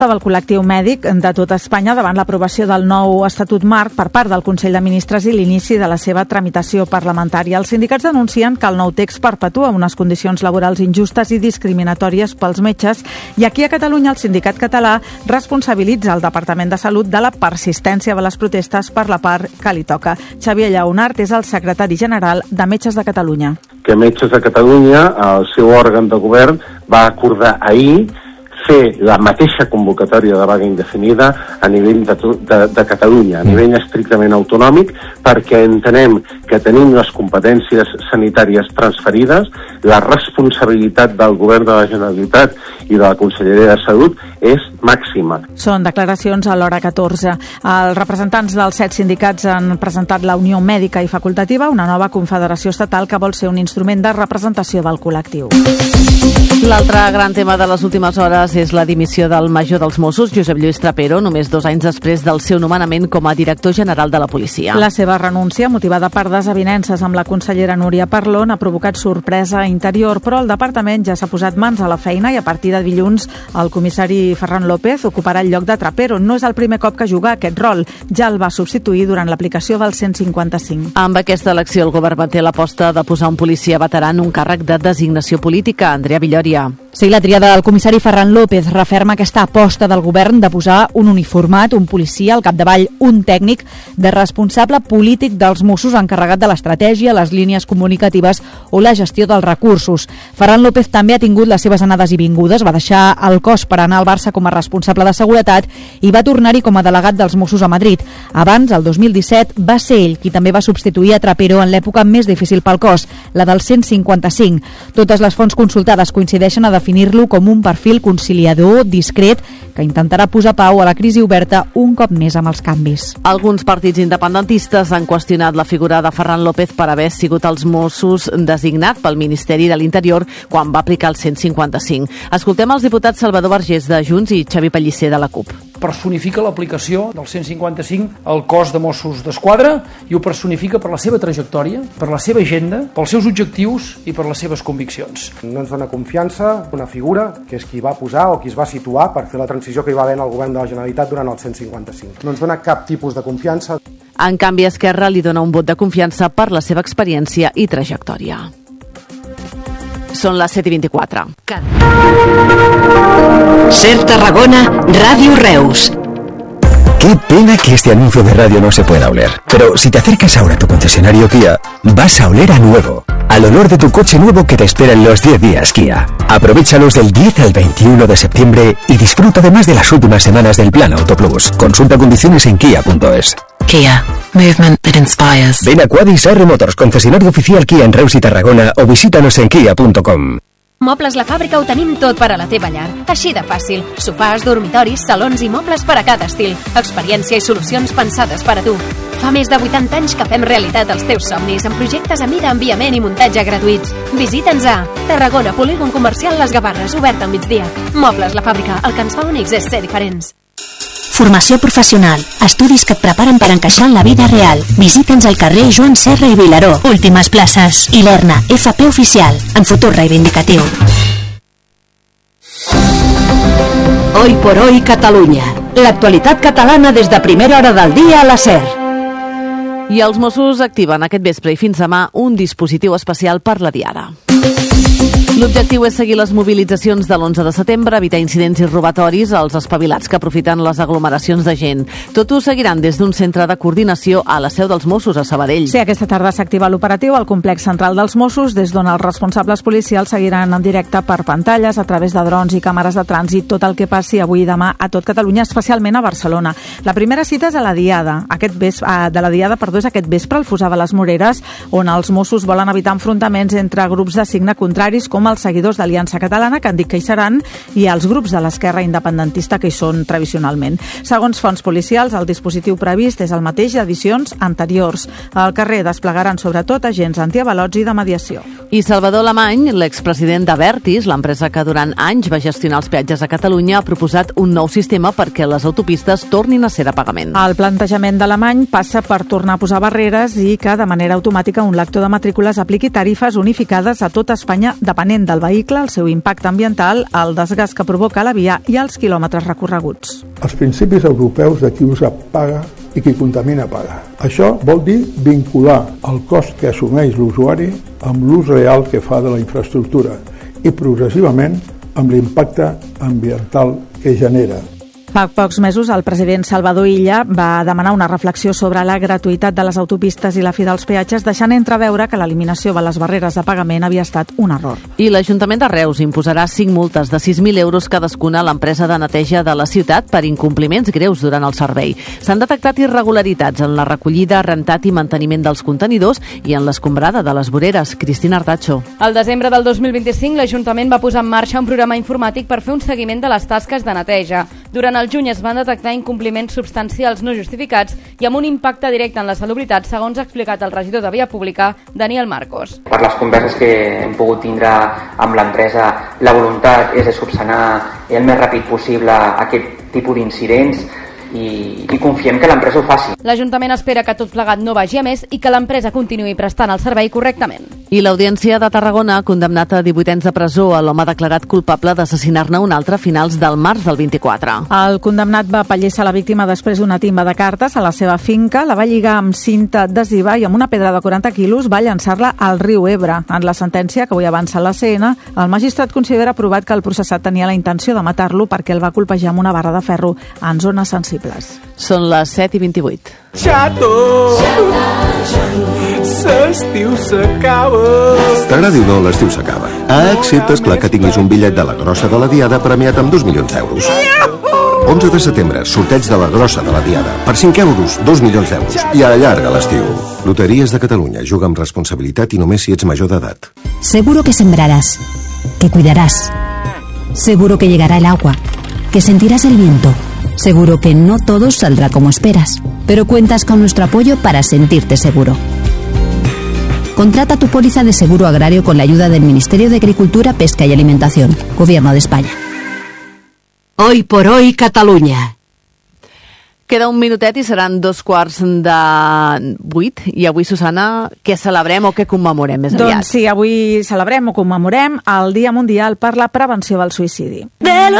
del col·lectiu mèdic de tot Espanya davant l'aprovació del nou Estatut Marc per part del Consell de Ministres i l'inici de la seva tramitació parlamentària. Els sindicats denuncien que el nou text perpetua unes condicions laborals injustes i discriminatòries pels metges i aquí a Catalunya el sindicat català responsabilitza el Departament de Salut de la persistència de les protestes per la part que li toca. Xavier Lleonart és el secretari general de Metges de Catalunya. Que Metges de Catalunya, el seu òrgan de govern, va acordar ahir fer la mateixa convocatòria de vaga indefinida a nivell de Catalunya, a nivell estrictament autonòmic, perquè entenem que tenim les competències sanitàries transferides, la responsabilitat del govern de la Generalitat i de la Conselleria de Salut és màxima. Són declaracions a l'hora 14. Els representants dels 7 sindicats han presentat la Unió Mèdica i Facultativa, una nova confederació estatal que vol ser un instrument de representació del col·lectiu. L'altre gran tema de les últimes hores és la dimissió del major dels Mossos, Josep Lluís Trapero, només 2 anys després del seu nomenament com a director general de la policia. La seva renúncia, motivada per desavinences amb la consellera Núria Parlon, ha provocat sorpresa interior, però el departament ja s'ha posat mans a la feina i a partir de dilluns el comissari Ferran López ocuparà el lloc de Trapero. No és el primer cop que juga aquest rol, ja el va substituir durant l'aplicació del 155. Amb aquesta elecció el govern manté l'aposta de posar un policia veterà en un càrrec de designació política. Andrea Villòria. Sí, la triada del comissari Ferran López referma aquesta aposta del govern de posar un uniformat, un policia, al capdavall un tècnic de responsable polític dels Mossos encarregat de l'estratègia, les línies comunicatives o la gestió dels recursos. Ferran López també ha tingut les seves anades i vingudes, va deixar el cos per anar al Barça com a responsable de seguretat i va tornar-hi com a delegat dels Mossos a Madrid. Abans, el 2017, va ser ell qui també va substituir a Trapero en l'època més difícil pel cos, la del 155. Totes les fonts consultades coincideixen a definir-lo com un perfil conciliador, discret, que intentarà posar pau a la crisi oberta un cop més amb els canvis. Alguns partits independentistes han qüestionat la figura de Ferran López per haver sigut els Mossos designat pel Ministeri de l'Interior quan va aplicar el 155. Escoltem els diputats Salvador Vergés de Junts i Xavi Pellicer de la CUP. Personifica l'aplicació del 155 al cos de Mossos d'Esquadra i ho personifica per la seva trajectòria, per la seva agenda, pels seus objectius i per les seves conviccions. No ens dona confiança una figura que és qui va posar o qui es va situar per fer la transició que hi va haver en el govern de la Generalitat durant el 155. No ens dona cap tipus de confiança. En canvi, Esquerra li dona un vot de confiança per la seva experiència i trajectòria. Són les 7:24. Ser Tarragona, Radio Reus. Qué pena que este anuncio de radio no se pueda oler. Pero si te acercas ahora a tu concesionario Kia, vas a oler a nuevo. Al olor de tu coche nuevo que te espera en los 10 días Kia. Aprovéchalos del 10 al 21 de septiembre y disfruta además de las últimas semanas del Plan Auto Plus. Consulta condiciones en kia.es. Kia. Movement that inspires. Ven a Quadis R Motors, concesionario oficial Kia en Reus i Tarragona o visítanos en kia.com. Mobles La Fàbrica ho tenim tot per a la teva llar. Així de fàcil. Sofàs, dormitoris, salons i mobles per a cada estil. Experiència i solucions pensades per a tu. Fa més de 80 anys que fem realitat els teus somnis amb projectes a mida, enviament i muntatge gratuïts. Visita'ns a Tarragona, Polígon Comercial Les Gavarres, obert al migdia. Mobles La Fàbrica, el que ens fa únics és ser diferents. Formació professional. Estudis que et preparen per encaixar en la vida real. Visita'ns al carrer Joan Serra i Vilaró. Últimes places. I l'ERNA, FP Oficial, en futur reivindicatiu. Hoy por hoy Catalunya. L'actualitat catalana des de primera hora del dia a la SER. I els Mossos activen aquest vespre i fins demà un dispositiu especial per la Diada. L'objectiu és seguir les mobilitzacions de l'11 de setembre, evitar incidents i robatoris als espavilats que aprofiten les aglomeracions de gent. Tot ho seguiran des d'un centre de coordinació a la seu dels Mossos, a Sabadell. Sí, aquesta tarda s'activa l'operatiu al complex central dels Mossos, des d'on els responsables policials seguiran en directe per pantalles, a través de drons i càmeres de trànsit, tot el que passi avui i demà a tot Catalunya, especialment a Barcelona. La primera cita és a la Diada. Aquest vespre al Fossar de les Moreres, on els Mossos volen evitar enfrontaments entre grups de signe contraris, com els seguidors d'Aliança Catalana, que han dit que hi seran, i els grups de l'esquerra independentista, que hi són tradicionalment. Segons fonts policials, el dispositiu previst és el mateix d'edicions anteriors. Al carrer desplegaran sobretot agents antiavalots i de mediació. I Salvador Alemany, l'expresident d'Abertis, l'empresa que durant anys va gestionar els peatges a Catalunya, ha proposat un nou sistema perquè les autopistes tornin a ser de pagament. El plantejament d'Alemany passa per tornar a posar barreres i que de manera automàtica un lector de matrícules apliqui tarifes unificades a tot Espanya, depenent l'envelliment del vehicle, el seu impacte ambiental, el desgast que provoca la via i els quilòmetres recorreguts. Els principis europeus de qui usa paga i qui contamina paga. Això vol dir vincular el cost que assumeix l'usuari amb l'ús real que fa de la infraestructura i progressivament amb l'impacte ambiental que genera. Fa pocs mesos el president Salvador Illa va demanar una reflexió sobre la gratuïtat de les autopistes i la fi dels peatges, deixant entreveure que l'eliminació de les barreres de pagament havia estat un error. I l'Ajuntament de Reus imposarà 5 multes de 6.000 euros cadascuna a l'empresa de neteja de la ciutat per incompliments greus durant el servei. S'han detectat irregularitats en la recollida, rentat i manteniment dels contenidors i en l'escombrada de les voreres. Cristina Artacho. Al desembre del 2025, l'Ajuntament va posar en marxa un programa informàtic per fer un seguiment de les tasques de neteja. Durant el juny es van detectar incompliments substancials no justificats i amb un impacte directe en la salubritat, segons ha explicat el regidor de Via Pública, Daniel Marcos. Per les converses que hem pogut tindre amb l'empresa, la voluntat és de subsanar el més ràpid possible aquest tipus d'incidents i confiem que l'empresa ho faci. L'Ajuntament espera que tot plegat no vagi a més i que l'empresa continuï prestant el servei correctament. I l'Audiència de Tarragona ha condemnat a 18 anys de presó a l'home declarat culpable d'assassinar-ne un altre a finals del març del 24. El condemnat va apallissar la víctima després d'una timba de cartes a la seva finca, la va lligar amb cinta adhesiva i amb una pedra de 40 quilos va llançar-la al riu Ebre. En la sentència, que avui avança la CN, el magistrat considera provat que el processat tenia la intenció de matar-lo perquè el va colpejar amb una barra de ferro en zones sensibles. Són les 7:28. Xato! L'estiu s'acaba! T'agradi o no, l'estiu s'acaba. Excepte, esclar, que tinguis un bitllet de la grossa de la Diada premiat amb 2 milions d'euros. 11 de setembre, sorteig de la grossa de la Diada. Per 5 euros, 2 milions d'euros. I allarga l'estiu. Loteries de Catalunya. Juga amb responsabilitat i només si ets major d'edat. Seguro que sembrarás, que cuidarás. Seguro que llegará el agua, que sentirás el viento. Seguro que no todo saldrá como esperas, pero cuentas con nuestro apoyo para sentirte seguro. Contrata tu póliza de seguro agrario con la ayuda del Ministerio de Agricultura, Pesca y Alimentación, Gobierno de España. Hoy por hoy, Catalunya. Queda un minutet i seran 7:45. I avui, Susana, què celebrem o què commemorem més aviat? Doncs sí, avui celebrem o commemorem el Dia Mundial per la Prevenció del Suïcidi. De